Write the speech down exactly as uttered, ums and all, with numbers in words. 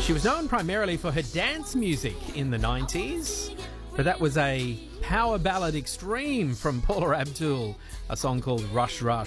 She was known primarily for her dance music in the nineties, but that was a power ballad extreme from Paula Abdul, a song called Rush Rush.